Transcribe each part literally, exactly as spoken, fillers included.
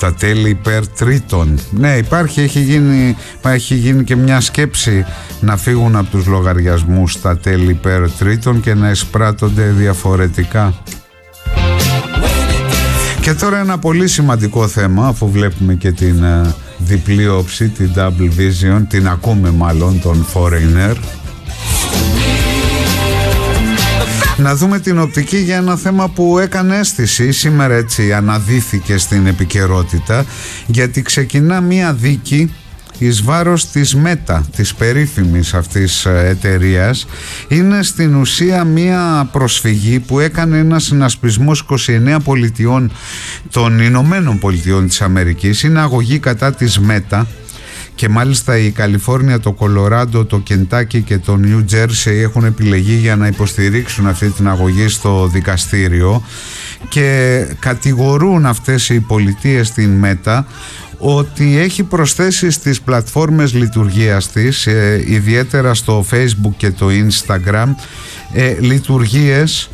τα τέλη υπέρ τρίτων. Ναι, υπάρχει, έχει γίνει, έχει γίνει και μια σκέψη να φύγουν από τους λογαριασμούς τα τέλη υπέρ τρίτων και να εισπράττονται διαφορετικά. Και τώρα ένα πολύ σημαντικό θέμα, αφού βλέπουμε και την uh, διπλή όψη, την double vision, την ακούμε μάλλον, τον Foreigner. Να δούμε την οπτική για ένα θέμα που έκανε αίσθηση, σήμερα έτσι αναδύθηκε στην επικαιρότητα, γιατί ξεκινά μία δίκη εις βάρος της Μέτα, της περίφημης αυτής εταιρείας. Είναι στην ουσία μία προσφυγή που έκανε ένα συνασπισμός είκοσι εννέα πολιτιών των Ηνωμένων Πολιτειών της Αμερικής. Είναι αγωγή κατά της Μέτα. Και μάλιστα η Καλιφόρνια, το Κολοράντο, το Κεντάκι και το Νιου Τζέρσεϊ έχουν επιλεγεί για να υποστηρίξουν αυτή την αγωγή στο δικαστήριο και κατηγορούν αυτές οι πολιτείες την Μέτα ότι έχει προσθέσει στις πλατφόρμες λειτουργίας της, ε, ιδιαίτερα στο Facebook και το Instagram, ε, λειτουργίες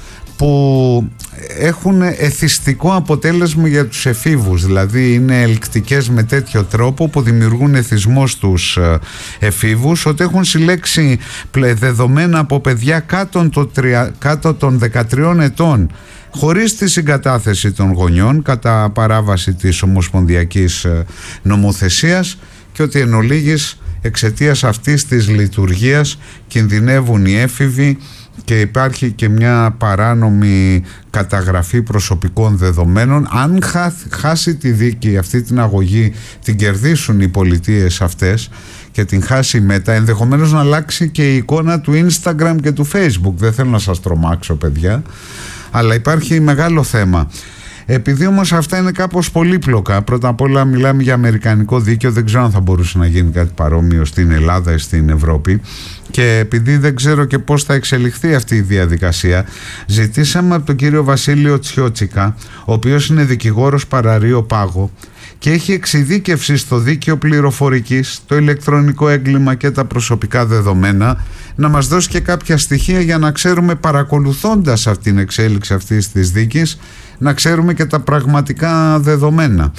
που έχουν εθιστικό αποτέλεσμα για τους εφήβους, δηλαδή είναι ελκτικές με τέτοιο τρόπο που δημιουργούν εθισμό στους εφήβους, ότι έχουν συλλέξει δεδομένα από παιδιά κάτω, το τρια, κάτω των δεκατριών ετών χωρίς τη συγκατάθεση των γονιών κατά παράβαση της ομοσπονδιακής νομοθεσίας και ότι εν ολίγης εξαιτίας αυτής της λειτουργίας κινδυνεύουν οι έφηβοι και υπάρχει και μια παράνομη καταγραφή προσωπικών δεδομένων. Αν χάσει τη δίκη, αυτή την αγωγή την κερδίσουν οι πολιτείες αυτές και την χάσει μετά, ενδεχομένως να αλλάξει και η εικόνα του Instagram και του Facebook. Δεν θέλω να σας τρομάξω, παιδιά, αλλά υπάρχει μεγάλο θέμα. Επειδή όμως αυτά είναι κάπως πολύπλοκα, πρώτα απ' όλα μιλάμε για αμερικανικό δίκαιο, δεν ξέρω αν θα μπορούσε να γίνει κάτι παρόμοιο στην Ελλάδα ή στην Ευρώπη, και επειδή δεν ξέρω και πώς θα εξελιχθεί αυτή η διαδικασία, ζητήσαμε από τον κύριο Βασίλειο Τσιότσικα, ο οποίος είναι δικηγόρος παραρρείο Πάγο και έχει εξειδίκευση στο δίκαιο πληροφορικής, το ηλεκτρονικό έγκλημα και τα προσωπικά δεδομένα, να μας δώσει και κάποια στοιχεία για να ξέρουμε, παρακολουθώντας αυτή την εξέλιξη αυτής της δίκης, να ξέρουμε και τα πραγματικά δεδομένα.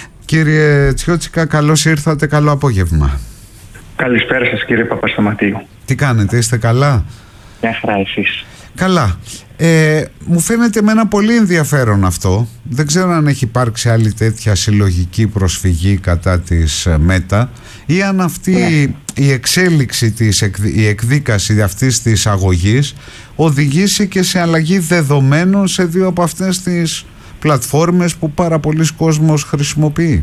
Κύριε Τσιότσικα, καλώς ήρθατε, καλό απόγευμα. Καλησπέρα σας, κύριε Παπασταματίου. Τι κάνετε, είστε καλά? Μια χαρά, εσείς? Καλά. Ε, μου φαίνεται εμένα πολύ ενδιαφέρον αυτό. Δεν ξέρω αν έχει υπάρξει άλλη τέτοια συλλογική προσφυγή κατά της Μέτα ή αν αυτή yeah. η εξέλιξη, της, η εκδίκαση αυτής της αγωγής οδηγήσει και σε αλλαγή δεδομένων σε δύο από αυτές τις πλατφόρμες που πάρα πολλοί κόσμος χρησιμοποιεί.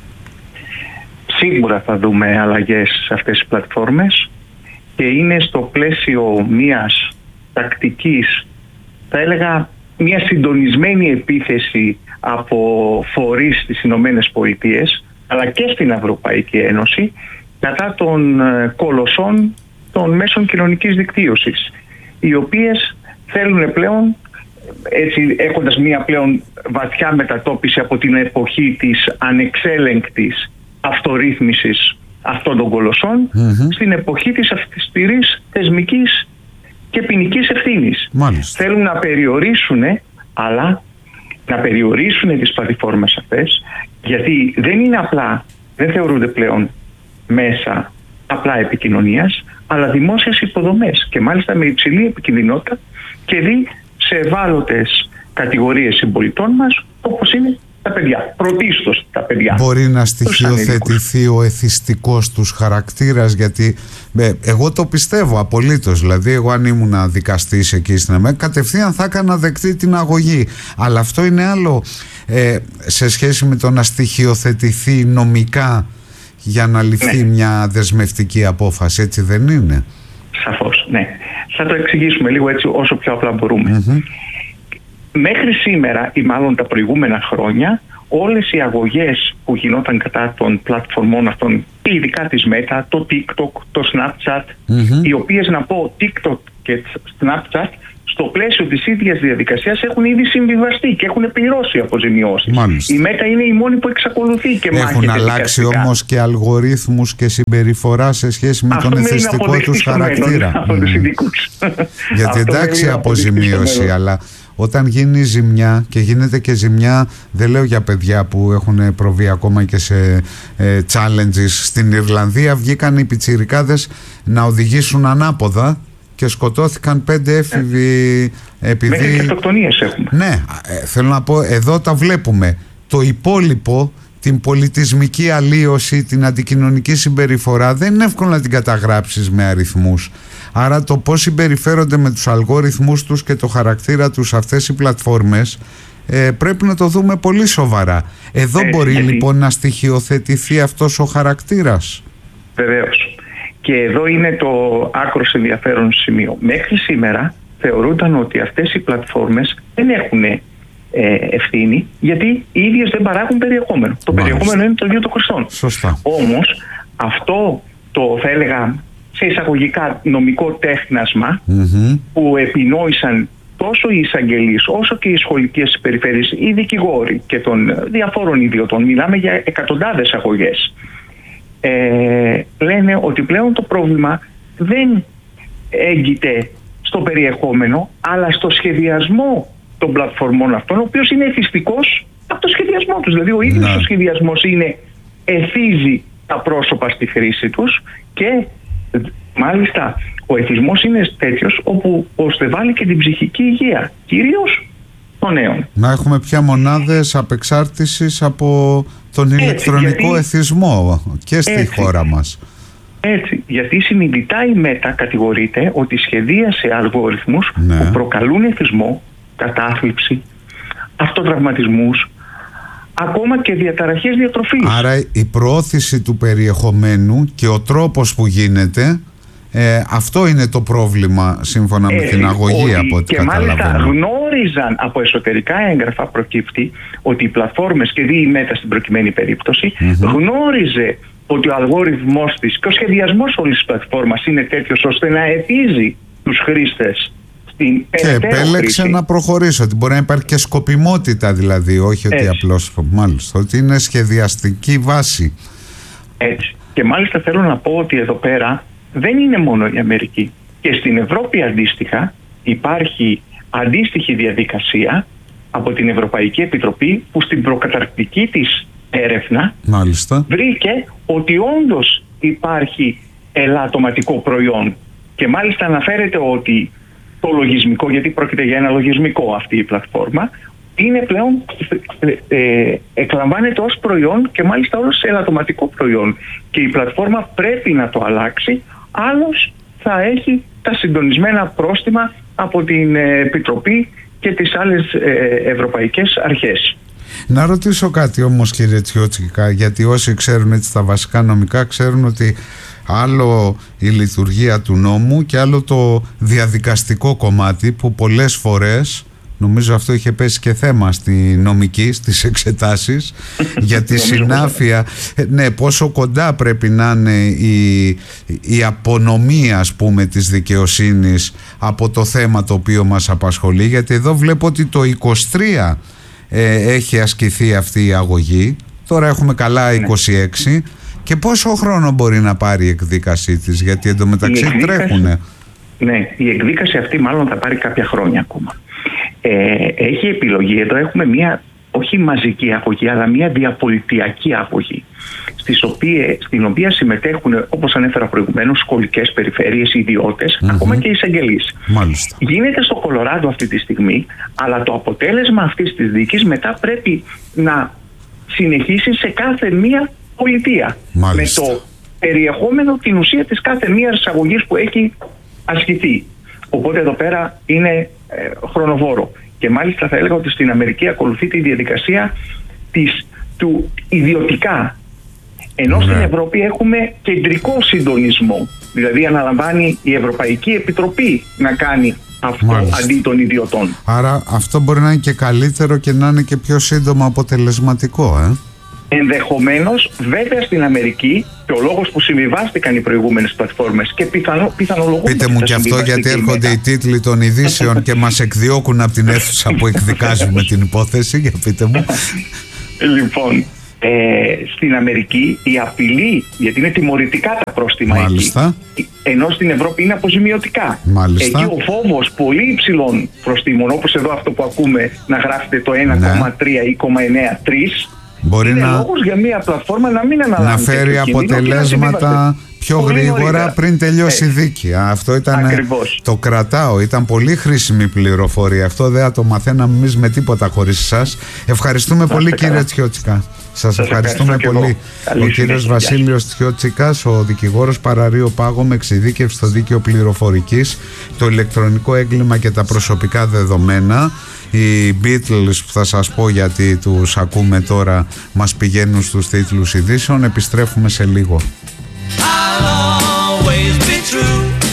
Σίγουρα θα δούμε αλλαγές σε αυτές τις πλατφόρμες και είναι στο πλαίσιο μιας τακτικής, θα έλεγα μια συντονισμένη επίθεση από φορείς στις Ηνωμένες Πολιτείες αλλά και στην Ευρωπαϊκή Ένωση κατά των κολοσσών των μέσων κοινωνικής δικτύωσης, οι οποίες θέλουν πλέον, έτσι έχοντας μια πλέον βαθιά μετατόπιση από την εποχή της ανεξέλεγκτης αυτορύθμισης αυτών των κολοσσών, mm-hmm. στην εποχή της αυστηρής θεσμικής και ποινικής ευθύνης. Μάλιστα. Θέλουν να περιορίσουν, αλλά να περιορίσουν τις πλατφόρμες αυτές, γιατί δεν είναι απλά, δεν θεωρούνται πλέον μέσα απλά επικοινωνίας, αλλά δημόσιες υποδομές και μάλιστα με υψηλή επικινδυνότητα και δει σε ευάλωτες κατηγορίες συμπολιτών μας, όπως είναι τα παιδιά, πρωτίστως τα παιδιά. Μπορεί να στοιχειοθετηθεί ο εθιστικός τους χαρακτήρας, γιατί ε, εγώ το πιστεύω απολύτως. Δηλαδή, εγώ αν ήμουν δικαστής εκεί στην ΕΜΕ, κατευθείαν θα έκανα δεκτή την αγωγή. Αλλά αυτό είναι άλλο ε, σε σχέση με το να στοιχειοθετηθεί νομικά για να ληφθεί ναι. μια δεσμευτική απόφαση, έτσι δεν είναι? Σαφώς, ναι. Θα το εξηγήσουμε λίγο έτσι όσο πιο απλά μπορούμε. Mm-hmm. Μέχρι σήμερα ή μάλλον τα προηγούμενα χρόνια, όλες οι αγωγές που γινόταν κατά των πλατφορμών αυτών, ειδικά της Meta, το TikTok, το Snapchat, mm-hmm. οι οποίες, να πω, TikTok και Snapchat στο πλαίσιο της ίδιας διαδικασίας έχουν ήδη συμβιβαστεί και έχουν πληρώσει αποζημιώσεις. Μάλιστα. Η Meta είναι η μόνη που εξακολουθεί και μάχεται. Έχουν αλλάξει όμως και αλγορίθμους και συμπεριφορά σε σχέση με αυτό τον εθιστικό τους χαρακτήρα. Από τους ειδικούς. Γιατί εντάξει αποζημίωση, αλλά όταν γίνει ζημιά, και γίνεται και ζημιά, δεν λέω για παιδιά που έχουν προβεί ακόμα και σε ε, challenges, στην Ιρλανδία βγήκαν οι πιτσιρικάδες να οδηγήσουν ανάποδα και σκοτώθηκαν πέντε έφηβοι επειδή... Μέχρι και αυτοκτονίες έχουμε. Ναι, ε, θέλω να πω, εδώ τα βλέπουμε. Το υπόλοιπο, την πολιτισμική αλλίωση, την αντικοινωνική συμπεριφορά, δεν είναι εύκολο να την καταγράψεις με αριθμούς. Άρα το πώς συμπεριφέρονται με τους αλγόριθμούς τους και το χαρακτήρα τους αυτές οι πλατφόρμες ε, πρέπει να το δούμε πολύ σοβαρά. Εδώ ε, μπορεί γιατί... λοιπόν να στοιχειοθετηθεί αυτός ο χαρακτήρας. Βεβαίως. Και εδώ είναι το άκρος ενδιαφέρον σημείο. Μέχρι σήμερα θεωρούνταν ότι αυτές οι πλατφόρμες δεν έχουν ε, ευθύνη, γιατί οι ίδιες δεν παράγουν περιεχόμενο. Το Μάλιστα. περιεχόμενο είναι το ίδιο των χρηστών. Σωστά. Όμως αυτό το, θα έλεγα, σε εισαγωγικά νομικό τέχνασμα mm-hmm. που επινόησαν τόσο οι εισαγγελείς όσο και οι σχολικές περιφέρειες, οι δικηγόροι και των διαφόρων ιδιωτών, μιλάμε για εκατοντάδες αγωγές, ε, λένε ότι πλέον το πρόβλημα δεν έγκυται στο περιεχόμενο, αλλά στο σχεδιασμό των πλατφορμών αυτών, ο οποίος είναι εθιστικός από το σχεδιασμό τους. Δηλαδή ο ίδιος yeah. ο σχεδιασμός είναι, εθίζει τα πρόσωπα στη χρήση τους, και μάλιστα ο εθισμός είναι τέτοιος όπου προσβάλλει και την ψυχική υγεία, κυρίως των νέων. Να έχουμε πια μονάδες απεξάρτησης από τον έτσι, ηλεκτρονικό γιατί, εθισμό και στη έτσι, χώρα μας. Έτσι, γιατί συνειδητά η ΜΕΤΑ κατηγορείται ότι σχεδίασε αλγόριθμους ναι. που προκαλούν εθισμό, κατάθλιψη, αυτοτραυματισμούς, ακόμα και διαταραχές διατροφής. Άρα η προώθηση του περιεχομένου και ο τρόπος που γίνεται, ε, αυτό είναι το πρόβλημα σύμφωνα ε, με την αγωγή ότι, από ό,τι και καταλαβαίνω. Και μάλιστα γνώριζαν από εσωτερικά έγγραφα, προκύπτει ότι οι πλατφόρμες, και δει η ΜΕΤΑ στην προκειμένη περίπτωση, mm-hmm. γνώριζε ότι ο αλγόριθμός της και ο σχεδιασμός όλης της πλατφόρμας είναι τέτοιος ώστε να εθίζει τους χρήστες. Και επέλεξε χρήση. να προχωρήσει, ότι μπορεί να υπάρχει και σκοπιμότητα, δηλαδή, όχι ότι Έτσι. απλώς, μάλιστα, ότι είναι σχεδιαστική βάση. Έτσι. Και μάλιστα θέλω να πω ότι εδώ πέρα δεν είναι μόνο η Αμερική. Και στην Ευρώπη αντίστοιχα υπάρχει αντίστοιχη διαδικασία από την Ευρωπαϊκή Επιτροπή, που στην προκαταρκτική της έρευνα μάλιστα. βρήκε ότι όντως υπάρχει ελαττωματικό προϊόν. Και μάλιστα αναφέρεται ότι το λογισμικό, γιατί πρόκειται για ένα λογισμικό αυτή η πλατφόρμα, είναι πλέον ε, εκλαμβάνεται ως προϊόν, και μάλιστα ως ελαττωματικό προϊόν, και η πλατφόρμα πρέπει να το αλλάξει, άλλως θα έχει τα συντονισμένα πρόστιμα από την Επιτροπή και τις άλλες ε, ευρωπαϊκές αρχές. Να ρωτήσω κάτι όμως, κύριε Τσιότσικα, γιατί όσοι ξέρουν έτσι τα βασικά νομικά ξέρουν ότι άλλο η λειτουργία του νόμου και άλλο το διαδικαστικό κομμάτι, που πολλές φορές, νομίζω αυτό είχε πέσει και θέμα στη νομική, στις εξετάσεις, για τη συνάφεια, ναι, πόσο κοντά πρέπει να είναι η, η απονομή, ας πούμε, της δικαιοσύνης από το θέμα το οποίο μας απασχολεί, γιατί εδώ βλέπω ότι το είκοσι τρία ε, έχει ασκηθεί αυτή η αγωγή, τώρα έχουμε καλά είκοσι έξι. Και πόσο χρόνο μπορεί να πάρει η εκδίκασή της, γιατί εντωμεταξύ τρέχουνε. Ναι, η εκδίκαση αυτή μάλλον θα πάρει κάποια χρόνια ακόμα. Ε, έχει επιλογή, εδώ έχουμε μια όχι μαζική αγωγή, αλλά μια διαπολιτιακή αγωγή, στις οποίες, στην οποία συμμετέχουν, όπως ανέφερα προηγουμένως, σχολικές περιφέρειες, ιδιώτες, mm-hmm. ακόμα και εισαγγελείς. Μάλιστα. Γίνεται στο Κολοράντο αυτή τη στιγμή, αλλά το αποτέλεσμα αυτής της δίκης μετά πρέπει να συνεχίσει σε κάθε μία πολιτεία. Μάλιστα. Με το περιεχόμενο, την ουσία της κάθε μίας εισαγωγής που έχει ασκηθεί. Οπότε εδώ πέρα είναι ε, χρονοβόρο. Και μάλιστα θα έλεγα ότι στην Αμερική ακολουθεί τη διαδικασία της, του ιδιωτικά. Ενώ ναι. στην Ευρώπη έχουμε κεντρικό συντονισμό. Δηλαδή αναλαμβάνει η Ευρωπαϊκή Επιτροπή να κάνει αυτό Μάλιστα. αντί των ιδιωτών. Άρα αυτό μπορεί να είναι και καλύτερο και να είναι και πιο σύντομα αποτελεσματικό, ε? Ενδεχομένως, βέβαια στην Αμερική, και ο λόγος που συμβιβάστηκαν οι προηγούμενες πλατφόρμες και πιθανο, πιθανολογούν. Πείτε μου και αυτό, γιατί έρχονται οι τίτλοι των ειδήσεων και μας εκδιώκουν από την αίθουσα που εκδικάζουμε την υπόθεση. Για πείτε μου. Λοιπόν, Ε, στην Αμερική η απειλή, γιατί είναι τιμωρητικά τα πρόστιμα. Μάλιστα. Εκεί, ενώ στην Ευρώπη είναι αποζημιωτικά. Μάλιστα. Εκεί ο φόβος πολύ υψηλών προστίμων, όπως εδώ αυτό που ακούμε να γράφεται το ένα κόμμα τρία ή ένα κόμμα εννιά τρία, μπορεί είναι να... λόγος για μια πλατφόρμα να μην αναλάβει να φέρει αποτελέσματα πιο γρήγορα νωρίτερα, πριν τελειώσει η δίκη. Αυτό ήταν, το κρατάω, ήταν πολύ χρήσιμη πληροφορία. Αυτό δεν θα το μαθαίναμε εμείς με τίποτα χωρίς εσάς. Ευχαριστούμε πολύ κύριε Τσιότσικα. Σας, Σας ευχαριστούμε πολύ. Ο κύριος Βασίλειος Τσιότσικας, ο δικηγόρος Παραρείο Πάγο με εξειδίκευση στο δίκαιο πληροφορικής, το ηλεκτρονικό έγκλημα και τα προσωπικά δεδομένα. Οι Beatles, που θα σας πω γιατί τους ακούμε τώρα, μας πηγαίνουν στους τίτλους ειδήσεων. Επιστρέφουμε σε λίγο. I'll always be true.